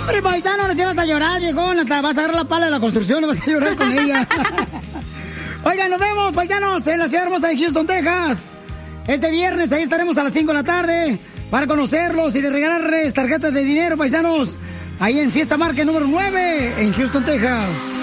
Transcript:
hombre, paisano, ahora sí vas a llorar, viejón. Hasta vas a agarrar la pala de la construcción y vas a llorar con ella. Oigan, nos vemos, paisanos, en la ciudad hermosa de Houston, Texas. Este viernes ahí estaremos a las 5 de la tarde para conocerlos y de regalarles tarjetas de dinero, paisanos. Ahí en Fiesta Market número 9 en Houston, Texas.